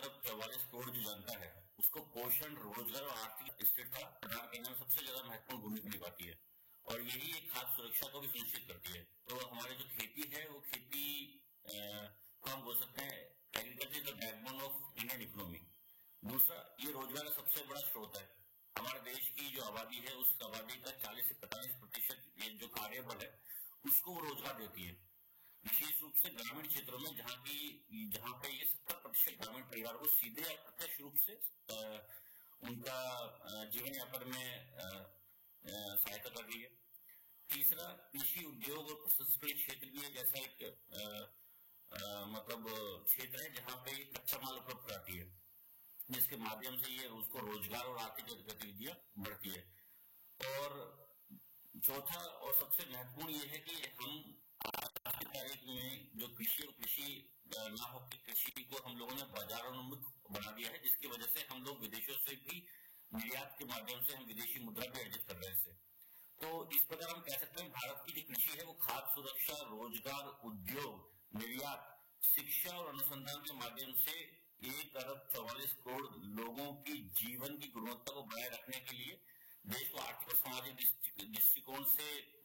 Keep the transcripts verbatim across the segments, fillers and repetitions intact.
अरब चौवालीस करोड़ जो जनता है उसको पोषण, रोजगार और आर्थिक स्थिरता प्रदान करने में सबसे ज्यादा महत्वपूर्ण भूमिका निभाती है और यही एक खाद्य सुरक्षा को भी सुनिश्चित करती है। तो हमारी जो खेती है वो खेती को हम बोल सकते हैं agriculture is the backbone of Indian economy. दूसरा, ये रोजगार का सबसे बड़ा स्रोत है। हमारे देश की जो आबादी है उस आबादी का चालीस से पैंतालीस प्रतिशत जो कार्यबल है उसको वो रोजगार देती है, विशेष रूप से ग्रामीण क्षेत्रों में, जहाँ की जहाँ पे ये सत्तर प्रतिशत ग्रामीण परिवार को सीधे या प्रत्यक्ष रूप से आ, उनका जीवन यापन में सहायता कर रही है। तीसरा, कृषि उद्योग और प्रसंस्करण क्षेत्र भी जैसा एक आ, आ, मतलब क्षेत्र है जहाँ पे कच्चा माल उपलब्ध कराती है, जिसके माध्यम से ये उसको रोजगार और आर्थिक गतिविधियां बढ़ती है। और चौथा और सबसे महत्वपूर्ण ये है कि हम आज की तारीख में जो कृषि और कृषि ना होकर कृषि को हम लोगों ने बाजारोन्मुख बना दिया है, जिसकी वजह से हम लोग विदेशों से भी निर्यात के माध्यम से हम विदेशी मुद्रा भी अर्जित कर रहे हैं। तो इस प्रकार हम कह सकते हैं भारत की जो कृषि है वो खाद्य सुरक्षा, रोजगार, उद्योग, निर्यात, शिक्षा और अनुसंधान के माध्यम से एक अरब चौवालीस करोड़ लोगों की जीवन की गुणवत्ता को बनाए रखने के लिए देश को आर्थिक और सामाजिक दृष्टिकोण से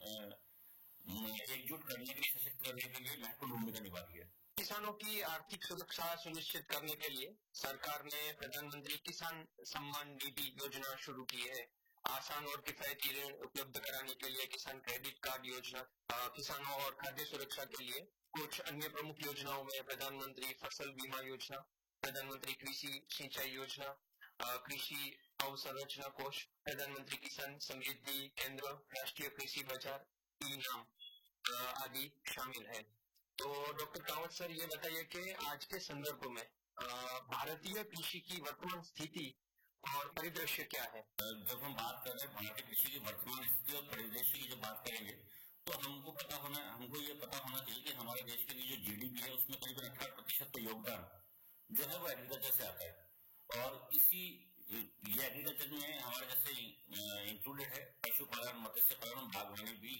एकजुट करने के लिए, सशक्त करने के लिए महत्वपूर्ण भूमिका निभा रही है। किसानों की आर्थिक सुरक्षा सुनिश्चित करने के लिए सरकार ने प्रधानमंत्री किसान सम्मान निधि योजना शुरू की है। आसान और किफायती ऋण उपलब्ध कराने के लिए किसान क्रेडिट कार्ड योजना, किसानों और खाद्य सुरक्षा के लिए कुछ अन्य प्रमुख योजनाओं में प्रधानमंत्री फसल बीमा योजना, प्रधानमंत्री कृषि सिंचाई योजना, कृषि अवसंरचना कोष, प्रधानमंत्री किसान समृद्धि केंद्र, राष्ट्रीय कृषि बाजार, ई नाम आदि शामिल है। तो डॉक्टर कावत सर, ये बताइए कि आज के संदर्भ में भारतीय कृषि की वर्तमान स्थिति और परिदृश्य क्या है? जब हम बात कर रहे हैं भारतीय कृषि की वर्तमान स्थिति और परिदृश्य की जब बात करेंगे तो हमको पता होना हमको ये पता होना चाहिए कि हमारे देश के लिए जो जीडीपी है उसमें करीब अठारह प्रतिशत का योगदान जो है वो एग्रीकल्चर से आता है और इसी ये एग्रीकल्चर में हमारे जैसे इंक्लूडेड है पशुपालन, मत्स्य पालन, बागवानी भी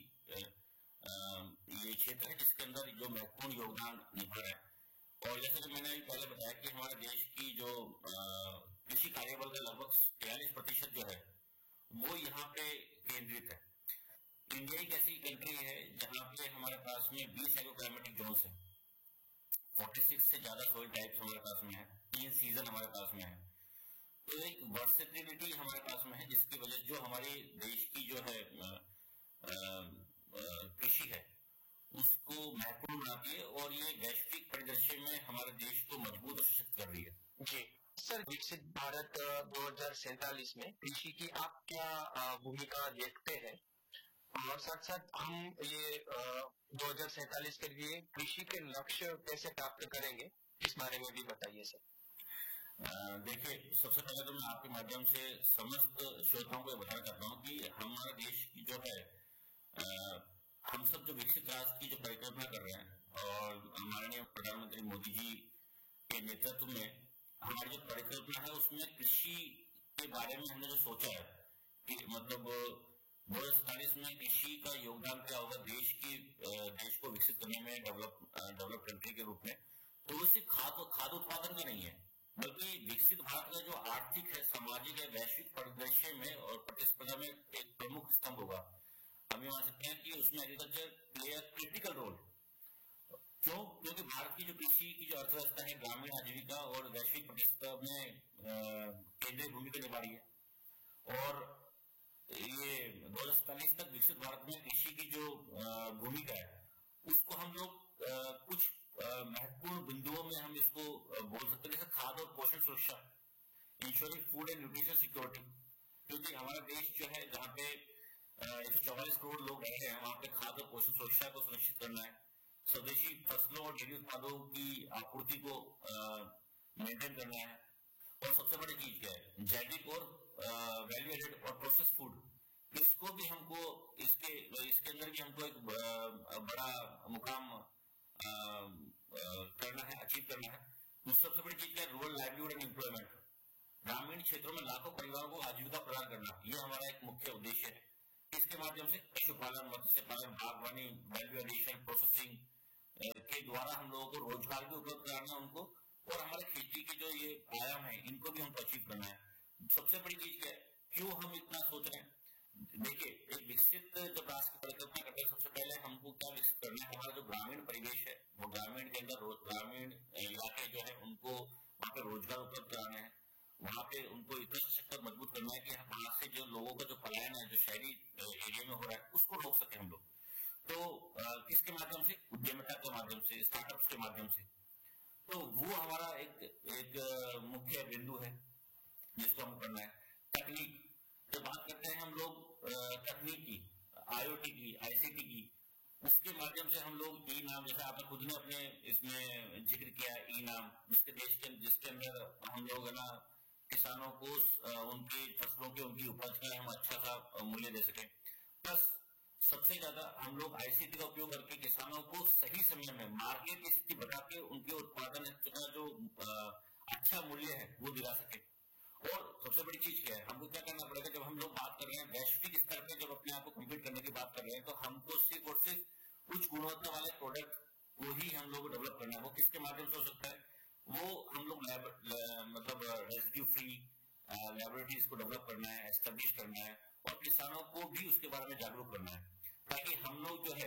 ये क्षेत्र है जिसके अंदर जो महत्वपूर्ण योगदान निभा रहा है। और जैसे कि मैंने पहले बताया कि हमारे देश की जो कृषि कार्यबल का लगभग बयालीस प्रतिशत जो है वो यहाँ पे केंद्रित है। इंडिया एक ऐसी कंट्री है जहाँ पे हमारे पास में बीस एग्रोक्लाइमेटिक जोन्स है, छियालीस से ज्यादा सोइल टाइप्स हमारे पास में है, तीन सीजन हमारे पास में है। तो एक वर्सेटिलिटी हमारे पास में है जिसकी वजह जो हमारे देश की जो है कृषि है उसको महत्वपूर्ण बनाती है और ये वैश्विक परिदृश्य में हमारे देश को मजबूत और सशक्त कर रही है। जी सर, विकसित भारत दो हजार सैतालीस में कृषि की आप क्या भूमिका देखते हैं और साथ साथ हम ये दो हजार सैतालीस के लिए कृषि के लक्ष्य कैसे प्राप्त करेंगे, इस बारे में भी बताइए सर। देखिए, सबसे पहले तो मैं आपके माध्यम से समस्त श्रोताओं को बताना चाहता हूँ कि हमारे देश की जो है आ, हम सब जो विकसित राष्ट्र की जो परिकल्पना कर रहे हैं और माननीय प्रधानमंत्री मोदी जी के नेतृत्व में हमारी जो परिकल्पना है उसमें कृषि के बारे में हमने जो सोचा है कि मतलब दो हजार सैतालीस में कृषि का योगदान क्या होगा देश की देश को विकसित करने में, डेवलप डेवलप कंट्री के रूप में। तो वो सिर्फ खाद खाद्य उत्पादन का नहीं है बल्कि विकसित भारत का जो आर्थिक है, सामाजिक है, वैश्विक परिदृश्य में और प्रतिस्पर्धा में एक प्रमुख स्तंभ होगा। हम ये मान सकते हैं कि उसमें एग्रीकल्चर प्ले क्रिटिकल रोल। क्यों? क्योंकि भारत की जो कृषि की जो अर्थव्यवस्था है ग्रामीण आजीविका और वैश्विक प्रतिस्पर्धा में केंद्रीय भूमिका निभा रही है और ये दो हजार सैतालीस तक विकसित भारत में कृषि की जो भूमिका है उसको हम लोग कुछ महत्वपूर्ण बिंदुओं में हम इसको बोल सकते हैं, जैसे खाद्य और पोषण सुरक्षा, ensuring food and nutrition security, क्योंकि हमारा देश जो है जहाँ पे एक सौ चौवालीस करोड़ लोग रह रहे हैं वहाँ पे खाद्य और पोषण सुरक्षा को सुनिश्चित करना है। स्वदेशी फसलों और डेयरी उत्पादों की आपूर्ति को मेंटेन करना है और सबसे बड़ी चीज क्या है, जैविक और वैल्यू एडेड और प्रोसेस फूड, इसको भी हमको इसके इसके अंदर भी हमको एक बड़ा मुकाम आ, आ, करना है, अचीव करना है। तो सबसे बड़ी चीज क्या है, रूरल लाइवलीहुड एंड एम्प्लॉयमेंट, ग्रामीण क्षेत्रों में लाखों परिवारों को आजीविका प्रदान करना, ये हमारा एक मुख्य उद्देश्य है। इसके माध्यम से पशुपालन, मत्स्य पालन, बागवानी, वैल्यू एडिशन, प्रोसेसिंग के द्वारा हम लोगों को रोजगार भी उपलब्ध कराना, उनको और हमारे खेती के जो ये आयाम है इनको भी हमको अचीव करना है। सबसे बड़ी चीज क्या है, क्यों हम इतना सोच रहे हैं? देखिए, एक विकसित जब राष्ट्र की परिकल्पना करते हैं, सबसे पहले हमको क्या विकसित करना है, हमारा जो ग्रामीण परिवेश है, वो ग्रामीण के अंदर ग्रामीण इलाके जो है उनको वहाँ पे रोजगार उपलब्ध कराना है, वहाँ पे उनको इतना सशक्त और मजबूत करना है कि वहाँ से जो लोगों का जो पलायन है जो शहरी एरिया में हो रहा है उसको रोक सके हम लोग। तो किसके माध्यम से? उद्यमिता के माध्यम से, स्टार्टअप्स के माध्यम से। तो वो हमारा एक एक मुख्य बिंदु है जिसको हम करना है। तकनीक, जब बात करते हैं हम लोग तकनीक की, आईओटी की, आईसीटी की, उसके माध्यम से हम लोग ई नाम, जैसे आपने खुद ने अपने इसमें जिक्र किया ई नाम, जिसके देश के जिसके अंदर हम लोग है ना किसानों को उनकी फसलों के उनकी उपज का हम अच्छा सा मूल्य दे सके। प्लस सबसे ज्यादा हम लोग आईसीटी का उपयोग करके किसानों को सही समय में मार्केट की स्थिति बता के उनके उत्पादन का जो अच्छा मूल्य है वो दिला सके। और सबसे बड़ी चीज क्या है, हमको क्या करना पड़ेगा, जब हम लोग बात कर रहे हैं वैश्विक स्तर पे, जब अपने आप को कम्पीट करने की बात कर रहे हैं, तो हमको सिर्फ और सिर्फ उच्च गुणवत्ता वाले प्रोडक्ट को ही हम लोग डेवलप करना है। वो किसके माध्यम से हो सकता है? वो हम लोग मतलब रेसिड्यू फ्री लैबोरेटरीज को डेवलप करना है, एस्टेब्लिश करना है, और किसानों को भी उसके बारे में जागरूक करना है, ताकि हम लोग जो है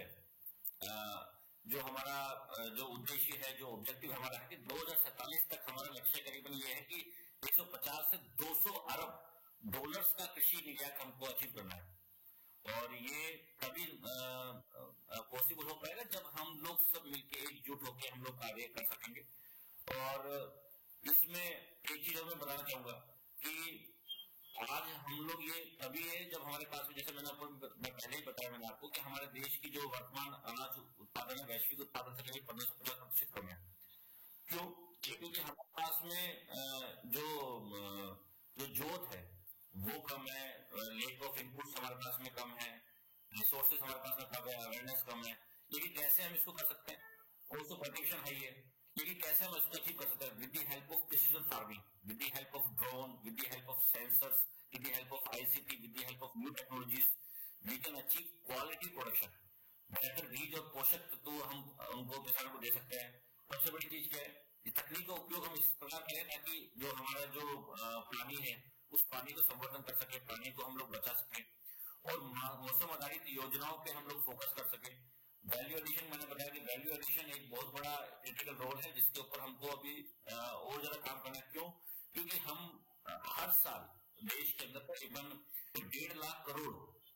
जो हमारा जो उद्देश्य है, जो ऑब्जेक्टिव हमारा है कि दो हजार सैतालीस तक हमारा लक्ष्य करीबन ये है कि एक सौ पचास से दो सौ अरब डॉलर्स का कृषि निर्यात हमको अचीव करना है। और ये कभी पॉसिबल हो पाएगा जब हम लोग सब मिलकर एकजुट होकर हम लोग कार्य कर सकेंगे। और इसमें एक चीज मैं बताना चाहूंगा कि आज हम लोग ये तभी है जब हमारे पास, जैसे मैंने आपको पहले ही बताया मैंने आपको कि हमारे देश की जो वर्तमान अनाज उत्पादन है वैश्विक उत्पादन से करीब पंद्रह से पचास प्रतिशत कम है। क्यों? क्योंकि हमारे पास में जो जो जोत है वो कम है, लेक ऑफ इनपुट्स हमारे पास में कम है, रिसोर्सेज हमारे पास में कम है, अवेयरनेस कम है। लेकिन कैसे हम इसको कर सकते हैं? ऑल्सो प्रोटेक्शन हाई है, लेकिन कैसे हम इसको अचीव कर सकते हैं? With the help of precision farming, with the help of drone, with the help of sensors, with the help of ICT, with the help of new technologies, we can achieve quality production. बेहतर बीज और पोषक तत्व हम उनको किसानों को दे सकते हैं। सबसे बड़ी चीज क्या है, तकनीक का उपयोग हम इस प्रकार करें ताकि जो हमारा जो पानी है उस पानी को संवर्धन कर सके, पानी को हम लोग बचा सके, और मौसम आधारित योजनाओं पे हम लोग फोकस कर सके। वैल्यू एडिशन, मैंने बताया कि वैल्यू एडिशन एक बहुत बड़ा क्रिटिकल रोल है जिसके ऊपर हमको अभी और ज्यादा काम करना है। क्यों? क्योंकि हम हर साल देश के अंदर तकरीबन डेढ़ लाख करोड़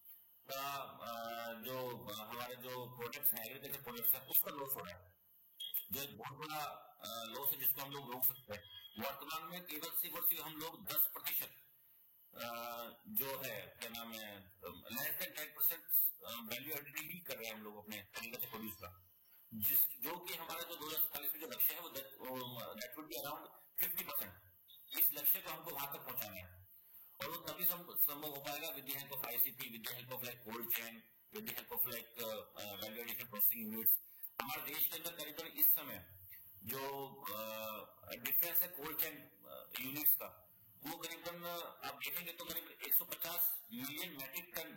का जो हमारे जो प्रोडक्ट्स हैं, एग्रीकल्चर प्रोडक्ट्स हैं, उसका लॉस हो रहा है, जो एक बहुत बड़ा लॉस है जिसको हम लोग रोक सकते हैं। वर्तमान में केवल सिर्फ और सिर्फ हम लोग दस प्रतिशत जो है क्या नाम है less than ten percent value editing ही कर रहे हैं हम लोग अपने एग्रीकल्चर प्रोड्यूस का, जिस जो कि हमारा जो दो हजार सैतालीस में जो लक्ष्य है वो that would be around fifty percent. इस लक्ष्य को हमको वहां तक पहुंचाना है, और वो तभी संभव हो पाएगा with the help of ICT, with the help of like cold chain, with the help of like value addition processing units. हमारे देश के अंदर करीबन इस समय जो डिफरेंस है कोल्ड चेन यूनिट्स का, वो करीबन आप देखेंगे तो करीबन एक सौ पचास मिलियन मैट्रिक टन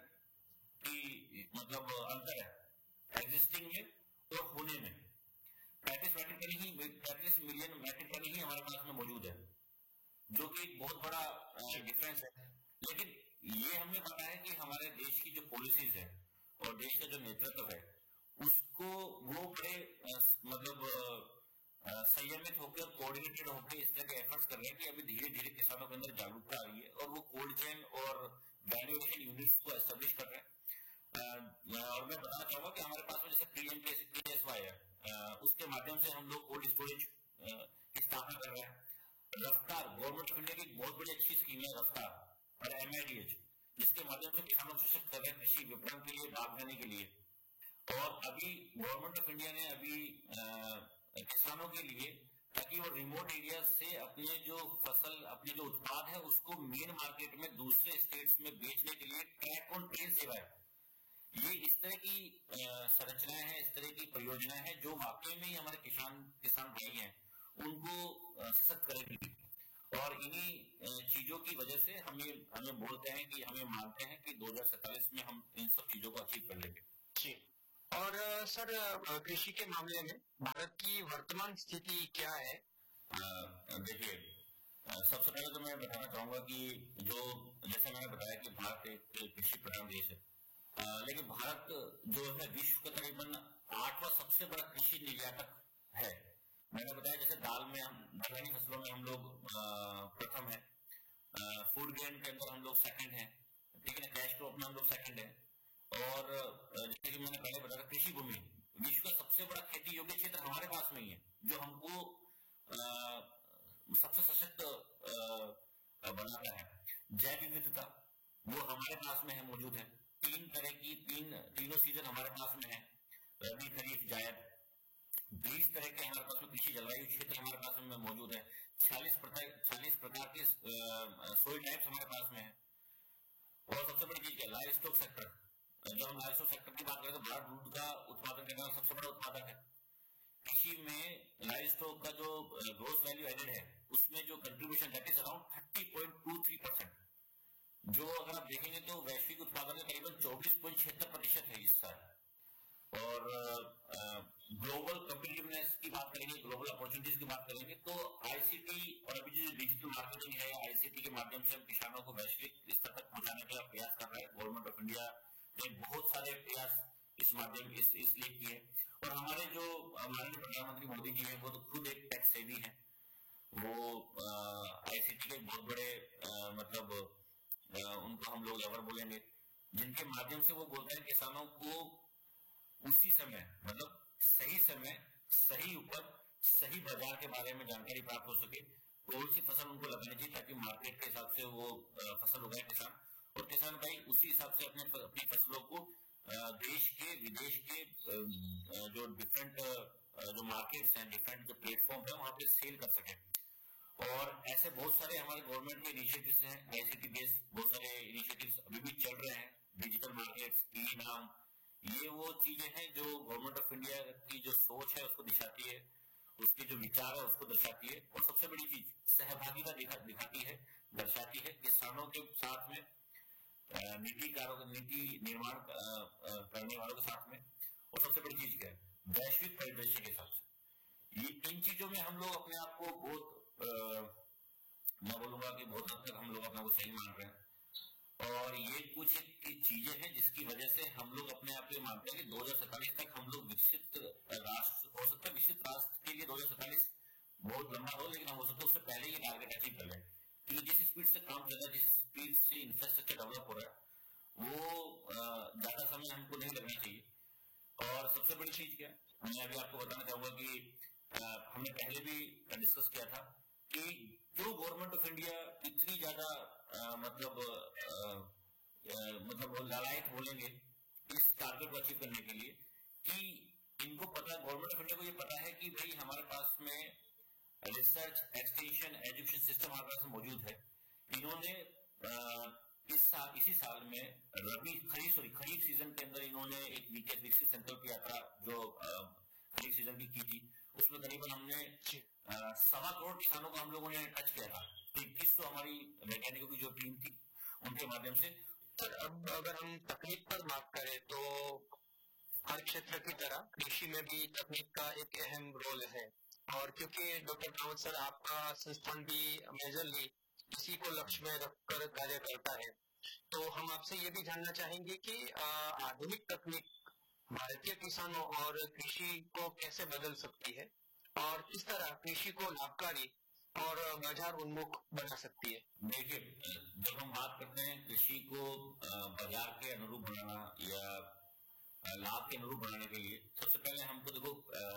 की मतलब अंतर है एग्जिस्टिंग में और होने में। पैंतीस मैट्रिक टन ही पैंतीस मिलियन मैट्रिक टन ही हमारे पास में मौजूद है, जो कि एक बहुत बड़ा डिफरेंस है। लेकिन ये हमें पता है कि हमारे देश की जो पॉलिसीज है और देश का जो नेतृत्व है उसको वो बड़े मतलब संयमित होकर कोऑर्डिनेटेड होकर इस तरह के एफर्ट्स कर रहे हैं कि अभी धीरे धीरे किसानों के अंदर जागरूकता आ रही है और वो कोल्ड चेन और वैल्यू एडिशन यूनिट्स को एस्टेब्लिश कर रहे हैं। और मैं बताना चाहूंगा कि हमारे पास में जैसे पीएमकेएसवाई है, उसके माध्यम से हम लोग कोल्ड स्टोरेज की स्थापना कर रहे हैं। रफ्तार, गवर्नमेंट ऑफ इंडिया की बहुत बड़ी अच्छी स्कीम है रफ्तार और एमआईडीएच, जिसके माध्यम से किसानों को सशक्त कर रहे हैं कृषि विपणन के लिए, लाभ देने के लिए। और अभी गवर्नमेंट ऑफ इंडिया ने अभी किसानों के लिए, ताकि वो रिमोट एरिया से अपने जो फसल, अपने जो उत्पाद है उसको मेन मार्केट में दूसरे स्टेट्स में बेचने के लिए ट्रैक ऑन ट्रेन सेवाएं, ये इस तरह की संरचनाएं हैं, इस तरह की परियोजनाएं हैं जो वाकई में ही हमारे किसान किसान भाई हैं उनको सशक्त करेगी। और इन्हीं चीजों की वजह से हमें हमें बोलते हैं कि हमें मानते हैं कि दो हजार सैतालीस में हम इन सब चीजों को अचीव कर लेंगे। जी। और सर, कृषि के मामले में भारत की वर्तमान स्थिति क्या है? देखिए, सबसे पहले तो मैं बताना चाहूंगा कि जो जैसे मैंने बताया कि भारत एक कृषि प्रधान देश है, आ, लेकिन भारत जो है विश्व का तकरीबन आठवां सबसे बड़ा कृषि निर्यातक है। मैंने बताया जैसे दाल में हम दलहनी फसलों में हम लोग प्रथम है, फूड ग्रेन के अंदर हम लोग सेकंड है, ठीक है ना, कैश क्रॉप में हम लोग सेकंड है, और जैसे कि मैंने पहले बताया कृषि भूमि विश्व का सबसे बड़ा खेती योग्य क्षेत्र हमारे पास में ही है, जो हमको आ, सबसे सशक्त बनाता है। जैव विविधता वो हमारे पास में है, मौजूद है। तीन तरह की तीन तीनों सीजन हमारे पास में है, रबी खरीफ जायद। बीस तरह के हमारे पास में कृषि जलवायु क्षेत्र हमारे पास में मौजूद है। छियालीस प्रकार छियालीस प्रकार के सोइल टाइप्स हमारे पास में है। और सबसे बड़ी चीज क्या, लाइव स्टॉक सेक्टर। जब हम लाइव स्टॉक सेक्टर की बात करें तो भारत दूध का उत्पादन करने वाला सबसे बड़ा उत्पादक है। कृषि में लाइव स्टॉक का जो ग्रोस वैल्यू एडेड है उसमें जो contribution that is around thirty point two three percent, जो अगर आप देखेंगे तो वैश्विक उत्पादन में करीबन चौबीस पॉइंट छिहत्तर प्रतिशत है इस साल। और ग्लोबल कम्पिटिटिवनेस की बात करेंगे, ग्लोबल अपॉर्चुनिटीज की बात करेंगे तो आईसीटी और अभी जो डिजिटल मार्केटिंग है, आईसीटी के माध्यम से हम किसानों को वैश्विक स्तर तक पहुंचाने का प्रयास कर रहे हैं। गवर्नमेंट ऑफ इंडिया ने बहुत सारे प्रयास इस माध्यम इस इसलिए किए। और हमारे जो माननीय प्रधानमंत्री मोदी जी हैं वो तो खुद एक टेक्स सेवी हैं, वो आईसीटी के बहुत बड़े आ, मतलब आ, उनको हम लोग एवर बोलेंगे, जिनके माध्यम से वो बोलते हैं किसानों को उसी समय मतलब सही समय सही उपज सही बाजार के बारे में जानकारी प्राप्त हो सके, कौन सी फसल उनको लगानी चाहिए ताकि मार्केट के हिसाब से वो फसल उगाए किसान, और किसान भाई उसी हिसाब से अपने अपनी फसलों को देश के विदेश के जो डिफरेंट जो मार्केट्स हैं, डिफरेंट जो प्लेटफॉर्म है वहां पे सेल कर सके। और ऐसे बहुत सारे हमारे गवर्नमेंट के इनिशिएटिव्स हैं, आईसीटी बेस्ड बहुत सारे इनिशिएटिव्स अभी भी चल रहे हैं। डिजिटल मार्केट्स, ई नाम, ये वो चीजें हैं जो गवर्नमेंट ऑफ इंडिया की जो सोच है उसको दिखाती है, उसके जो विचार है उसको दर्शाती है। और सबसे बड़ी चीज सहभागिता दिखा, दिखाती है दर्शाती है किसानों के साथ में, नीतिकारों नीति निर्माण करने वालों के साथ में। और सबसे बड़ी चीज क्या है, वैश्विक परिदृश्य के हिसाब से। ये इन चीजों में हम लोग अपने आप को बहुत मैं बोलूंगा कि बहुत हद तक हम लोग अपने को सही मान रहे हैं। और ये कुछ चीजें हैं जिसकी वजह से हम लोग अपने आप को मानते हैं कि दो हजार सैतालीस तक हम लोग विकसित राष्ट्र हो सकता है। विकसित राष्ट्र के लिए दो हजार सैतालीस बहुत लंबा हो, लेकिन हम हो सकता है उससे पहले ये टारगेट अचीव कर लें, क्योंकि जिस स्पीड से काम चल रहा है, जिस स्पीड से इंफ्रास्ट्रक्चर डेवलप हो रहा है, वो ज्यादा समय हमको नहीं लगना चाहिए। और सबसे बड़ी चीज क्या है, मैं अभी आपको बताना चाहूंगा कि आ, हमने पहले भी डिस्कस किया था कि जो गवर्नमेंट ऑफ इंडिया इतनी ज्यादा मतलब आ, आ, मतलब ललायत बोलेंगे इस टारगेट को अचीव करने के लिए, कि इनको पता, गवर्नमेंट ऑफ इंडिया को ये पता है कि भाई हमारे पास में रिसर्च, एक्सटेंशन, एजुकेशन सिस्टम हमारे पास मौजूद है। इन्होंने इस साल इसी साल में रबी खरीफ सॉरी खरीफ सीजन के अंदर इन्होंने एक विकसित संकल्प यात्रा जो खरीफ सीजन की की थी, उसमें करीबन हमने सवा करोड़ किसानों को हम लोगों ने टच किया था। इक्कीस सौ हमारी वैज्ञानिकों की जो टीम थी उनके माध्यम से। सर अब अगर हम तकनीक पर बात करें तो हर क्षेत्र की तरह कृषि में भी तकनीक का एक अहम रोल है। और क्योंकि डॉक्टर कामत सर आपका संस्थान भी मेजरली इसी को लक्ष्य में रखकर कार्य करता है, तो हम आपसे ये भी जानना चाहेंगे कि आधुनिक तकनीक भारतीय किसानों और कृषि को कैसे बदल सकती है और किस तरह कृषि को लाभकारी और बाजार उन्मुख बना सकती है। देखिए, जब हम बात करते हैं कृषि को बाजार के अनुरूप बनाना या लाभ के अनुरूप बनाने के लिए, सबसे पहले हमको देखो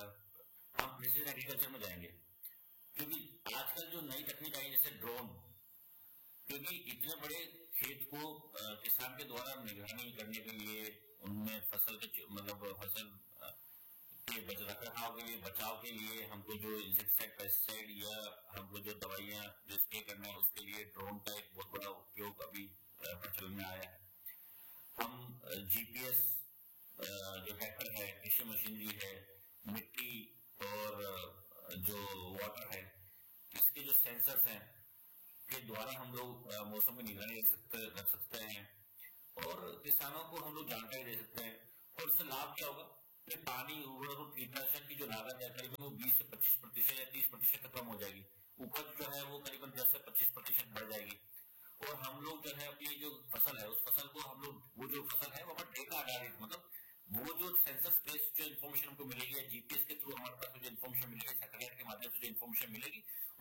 हम प्रिसीजन एग्रीकल्चर में जाएंगे, क्योंकि आजकल जो नई तकनीक आई जैसे ड्रोन, क्योंकि इतने बड़े खेत को किसान के द्वारा निगरानी करने के लिए, उनमें फसल के मतलब फसल के रख रखाव के लिए, बचाव के लिए हमको जो इंसेक्टिसाइड, पेस्टिसाइड या हमको जो दवाइयाँ जो स्प्रे करना है उसके लिए ड्रोन का एक बहुत बड़ा उपयोग अभी प्रचलन में आया है। हम जीपीएस जो ट्रैक्टर है, कृषि मशीनरी है, मिट्टी और जो वाटर है, इसके जो सेंसर्स हैं के द्वारा हम लोग मौसम की निगरानी रख सकते रख सकते हैं और किसानों को हम लोग जानकारी दे सकते हैं। और इससे लाभ क्या होगा कि पानी, उर्वरक और कीटनाशक की जो लागत है करीबन वो बीस से पच्चीस प्रतिशत या तीस प्रतिशत तक कम हो जाएगी। है वो करीबन दस से पच्चीस प्रतिशत बढ़ जाएगी और हम लोग जो है अपनी जो फसल है उस फसल